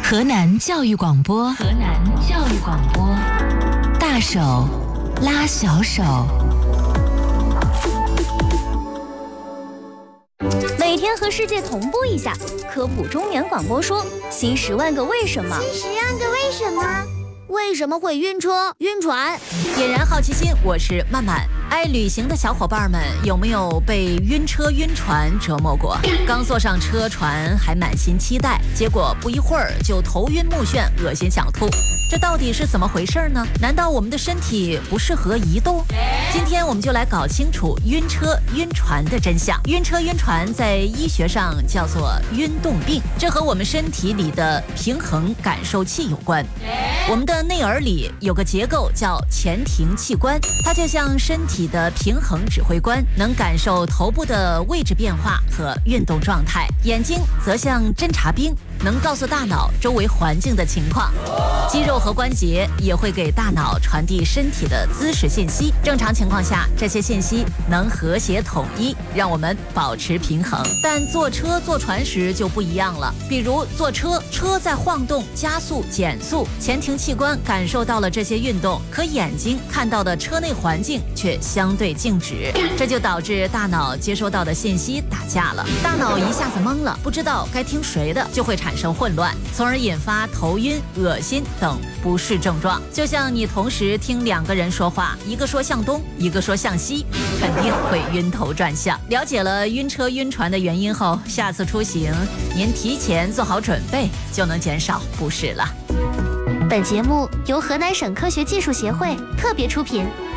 河南教育广播，河南教育广播，大手拉小手。 每天和世界同步一下，科普中原广播说新10万个为什么。 新10万个为什么？为什么会晕车、晕船？ 点燃好奇心，我是曼曼。爱旅行的小伙伴们，有没有被晕车、晕船折磨过？刚坐上车船还满心期待，结果不一会儿就头晕目眩、恶心想吐。这到底是怎么回事呢？难道我们的身体不适合移动？今天我们就来搞清楚晕车、晕船的真相。晕车、晕船在医学上叫做晕动病，这和我们身体里的平衡感受器有关。我们的内耳里有个结构叫前庭器官，它就像身体的平衡指挥官，能感受头部的位置变化和运动状态。眼睛则像侦察兵，能告诉大脑周围环境的情况。肌肉和关节也会给大脑传递身体的姿势信息。正常情况下，这些信息能和谐统一，让我们保持平衡。但坐车、坐船时就不一样了。比如坐车，车在晃动、加速、减速，前庭器官感受到了这些运动，可眼睛看到的车内环境却相对静止，这就导致大脑接收到的信息打架了。大脑一下子懵了，不知道该听谁的，就会产生混乱，从而引发头晕、恶心等不适症状。就像你同时听2个人说话，一个说向东，一个说向西，肯定会晕头转向。了解了晕车晕船的原因后，下次出行您提前做好准备，就能减少不适了。 本节目由河南省科学技术协会特别出品。